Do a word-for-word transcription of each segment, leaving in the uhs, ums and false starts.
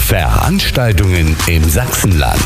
Veranstaltungen im Sachsenland.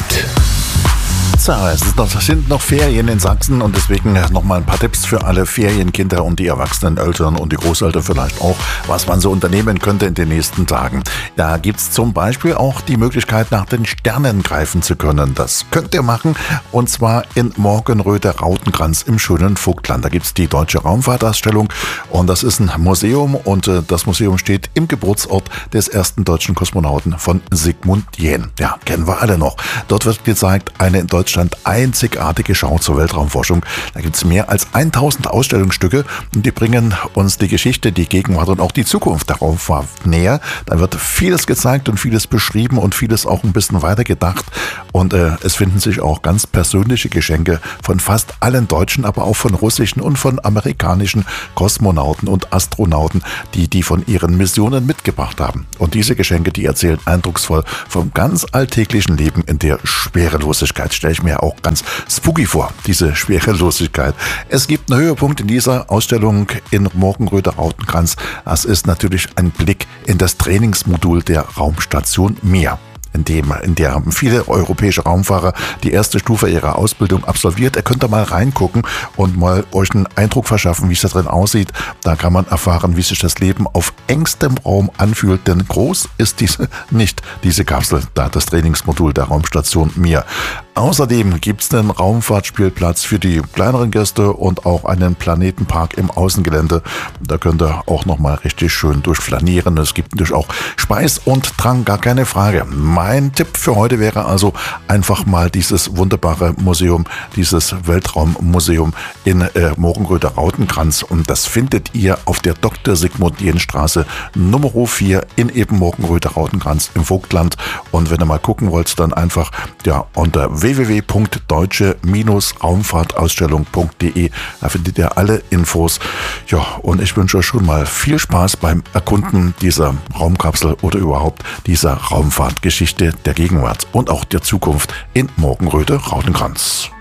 So, es ist noch, sind noch Ferien in Sachsen und deswegen nochmal ein paar Tipps für alle Ferienkinder und die erwachsenen Eltern und die Großeltern vielleicht auch, was man so unternehmen könnte in den nächsten Tagen. Da gibt es zum Beispiel auch die Möglichkeit, nach den Sternen greifen zu können. Das könnt ihr machen und zwar in Morgenröder Rautenkranz im schönen Vogtland. Da gibt es die Deutsche Raumfahrtausstellung und das ist ein Museum und äh, das Museum steht im Geburtsort des ersten deutschen Kosmonauten von Sigmund Jähn. Ja, kennen wir alle noch. Dort wird gezeigt, eine in Deutschland einzigartige Schau zur Weltraumforschung. Da gibt es mehr als tausend Ausstellungsstücke und die bringen uns die Geschichte, die Gegenwart und auch die Zukunft der Raumfahrt näher. Da wird vieles gezeigt und vieles beschrieben und vieles auch ein bisschen weiter gedacht. Und äh, es finden sich auch ganz persönliche Geschenke von fast allen deutschen, aber auch von russischen und von amerikanischen Kosmonauten und Astronauten, die die von ihren Missionen mitgebracht haben. Und diese Geschenke, die erzählen eindrucksvoll vom ganz alltäglichen Leben in der Schwerelosigkeit. Stelle ich mir auch ganz spooky vor, diese Schwerelosigkeit. Es gibt einen Höhepunkt in dieser Ausstellung in Morgenröder Rautenkranz. Das ist natürlich ein Blick in das Trainingsmodul der Raumstation Mir. In, dem, in der haben viele europäische Raumfahrer die erste Stufe ihrer Ausbildung absolviert. Ihr könnt da mal reingucken und mal euch einen Eindruck verschaffen, wie es da drin aussieht. Da kann man erfahren, wie sich das Leben auf engstem Raum anfühlt, denn groß ist diese nicht, diese Kapsel, da das Trainingsmodul der Raumstation Mir. Außerdem gibt es einen Raumfahrtspielplatz für die kleineren Gäste und auch einen Planetenpark im Außengelände. Da könnt ihr auch nochmal richtig schön durchflanieren. Es gibt natürlich auch Speis und Trank, gar keine Frage. Mein Tipp für heute wäre also einfach mal dieses wunderbare Museum, dieses Weltraummuseum in äh, Morgenröder Rautenkranz. Und das findet ihr auf der Doktor Sigmund Jähn Straße Nummer vier in eben Morgenröder Rautenkranz im Vogtland. Und wenn ihr mal gucken wollt, dann einfach ja unter w w w punkt deutsche raumfahrtausstellung punkt de. Da findet ihr alle Infos. Ja, und ich wünsche euch schon mal viel Spaß beim Erkunden dieser Raumkapsel oder überhaupt dieser Raumfahrtgeschichte der Gegenwart und auch der Zukunft in Morgenröder Rautenkranz.